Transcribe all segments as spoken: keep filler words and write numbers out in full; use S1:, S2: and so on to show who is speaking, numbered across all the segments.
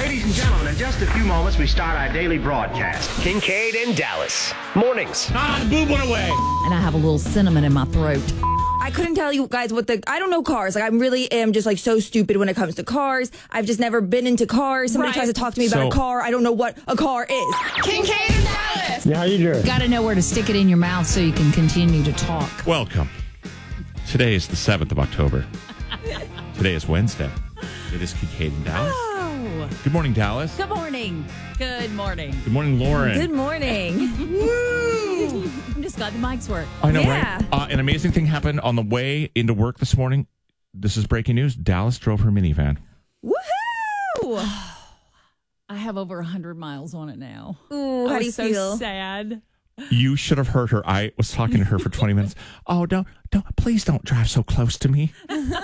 S1: Ladies and gentlemen, in just a few moments, we start our daily broadcast.
S2: Kincaid and Dallas. Mornings.
S3: Ah, the boob went away.
S4: And I have a little cinnamon in my throat.
S5: I couldn't tell you guys what the... I don't know cars. Like, I really am just, like, so stupid when it comes to cars. I've just never been into cars. Somebody
S4: Right.
S5: tries to talk to me about
S3: So-
S5: a car. I don't know what a car is.
S6: Kincaid and Dallas.
S3: Yeah, how you doing?
S4: Got to know where to stick it in your mouth so you can continue to talk.
S3: Welcome. Today is the seventh of October. Today is Wednesday. It is Kincaid and Dallas.
S4: Oh.
S3: Good morning, Dallas.
S4: Good morning. Good morning.
S3: Good morning, Lauren.
S5: Good morning.
S4: I'm just glad the mics work.
S3: I know,
S5: Yeah.
S3: right? Uh, an amazing thing happened on the way into work this morning. This is breaking news. Dallas drove her minivan.
S5: Woohoo!
S4: I have over one hundred miles on it now.
S5: Ooh,
S4: I
S5: how do you
S4: was so
S5: feel?
S4: sad.
S3: You should have heard her. I was talking to her for twenty minutes. Oh, don't, don't, please don't drive so close to me.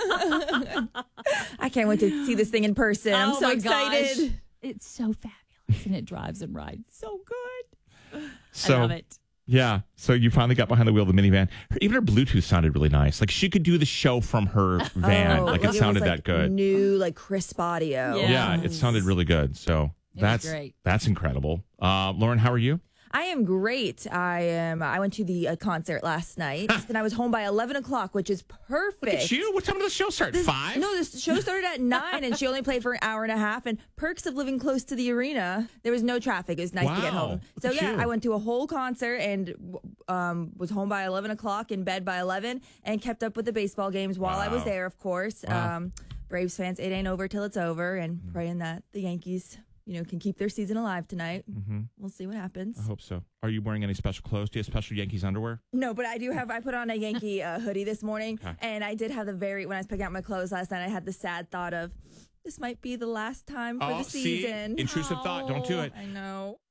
S5: I can't wait to see this thing in person. I'm
S4: Oh
S5: so
S4: my
S5: excited.
S4: gosh. It's so fabulous, and it drives and rides so good.
S3: So,
S4: I love it.
S3: Yeah. So you finally got behind the wheel of the minivan. Her, even her Bluetooth sounded really nice. Like she could do the show from her van.
S5: Oh,
S3: like it
S5: was,
S3: sounded
S5: like,
S3: that good.
S5: New, like, crisp audio.
S4: Yeah.
S3: Yeah, it sounded really good. So
S4: was
S3: that's
S4: great.
S3: that's incredible. Uh, Lauren, how are you?
S5: I am great. I am. I went to the uh, concert last night, and I was home by eleven o'clock, which is perfect.
S3: Look at you. What time did the show start?
S5: This-
S3: Five?
S5: No, this show started at nine, and she only played for an hour and a half. And perks of living close to the arena, there was no traffic. It was nice to get
S3: Wow.
S5: home.
S3: Look
S5: So
S3: at
S5: yeah,
S3: you.
S5: I went to a whole concert and um, was home by eleven o'clock, in bed by eleven, and kept up with the baseball games while I was
S3: Wow.
S5: there. Of course,
S3: Wow.
S5: um, Braves fans, it ain't over till it's over, and praying that the Yankees, you know, can keep their season alive tonight.
S3: Mm-hmm.
S5: We'll see what happens.
S3: I hope so. Are you wearing any special clothes? Do you have special Yankees underwear?
S5: No, but I do have. I put on a Yankee uh, hoodie this morning,
S3: Okay.
S5: and I did have the very. When I was picking out my clothes last night, I had the sad thought of this might be the last time for
S3: Oh,
S5: the
S3: see?
S5: season.
S3: Intrusive thought. Don't do it.
S5: I know.